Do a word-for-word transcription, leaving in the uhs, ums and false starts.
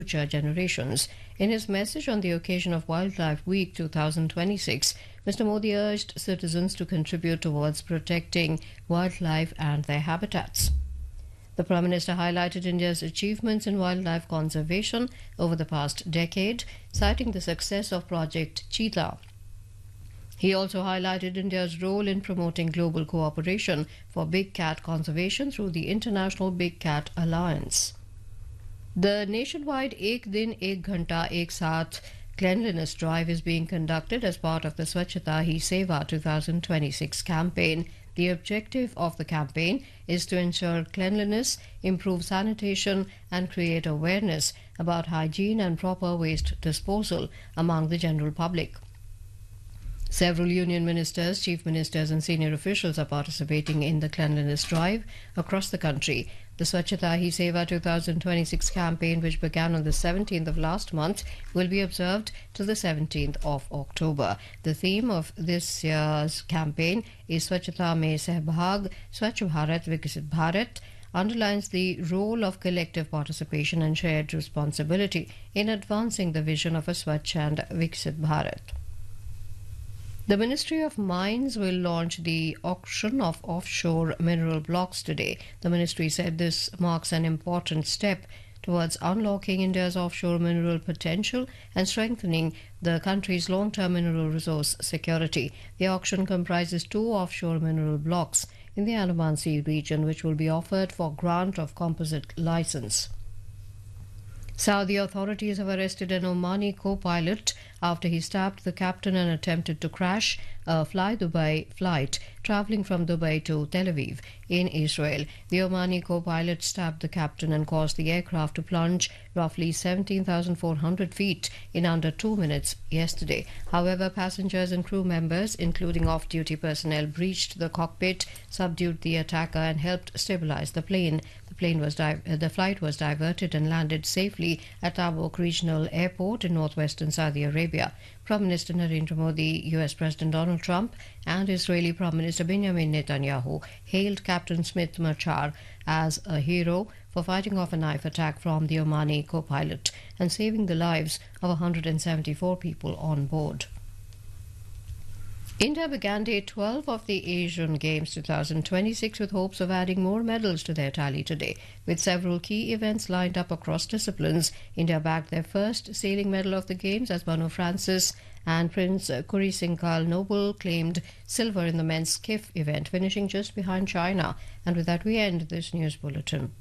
future generations. In his message on the occasion of Wildlife Week twenty twenty-six, Mister Modi urged citizens to contribute towards protecting wildlife and their habitats. The Prime Minister highlighted India's achievements in wildlife conservation over the past decade, citing the success of Project Cheetah. He also highlighted India's role in promoting global cooperation for big cat conservation through the International Big Cat Alliance. The nationwide Ek Din Ek Ghanta Ek Saath cleanliness drive is being conducted as part of the Swachhata Hi Seva twenty twenty-six campaign. The objective of the campaign is to ensure cleanliness, improve sanitation, and create awareness about hygiene and proper waste disposal among the general public. Several union ministers, chief ministers, and senior officials are participating in the cleanliness drive across the country. The Swachhata Hi Seva twenty twenty-six campaign, which began on the seventeenth of last month, will be observed till the seventeenth of October. The theme of this year's campaign is Swachhata Mein Sahbhag, Swachh Bharat Viksit Bharat, underlines the role of collective participation and shared responsibility in advancing the vision of a Swachh and Viksit Bharat. The Ministry of Mines will launch the auction of offshore mineral blocks today. The ministry said this marks an important step towards unlocking India's offshore mineral potential and strengthening the country's long-term mineral resource security. The auction comprises two offshore mineral blocks in the Andaman Sea region, which will be offered for grant of composite license. Saudi authorities have arrested an Omani co-pilot after he stabbed the captain and attempted to crash a Fly Dubai flight traveling from Dubai to Tel Aviv in Israel. The Omani co-pilot stabbed the captain and caused the aircraft to plunge roughly seventeen thousand four hundred feet in under two minutes yesterday. However, passengers and crew members, including off-duty personnel, breached the cockpit, subdued the attacker, and helped stabilize the plane. The plane was di- the flight was diverted and landed safely at Tabuk Regional Airport in northwestern Saudi Arabia. Prime Minister Narendra Modi, U S President Donald Trump, and Israeli Prime Minister Benjamin Netanyahu hailed Captain Smith Machar as a hero for fighting off a knife attack from the Omani co-pilot and saving the lives of one hundred seventy-four people on board. India began day twelve of the Asian Games twenty twenty-six with hopes of adding more medals to their tally today. With several key events lined up across disciplines, India bagged their first sailing medal of the Games as Banu Francis and Prince Kurisinkal Noble claimed silver in the men's skiff event, finishing just behind China. And with that, we end this news bulletin.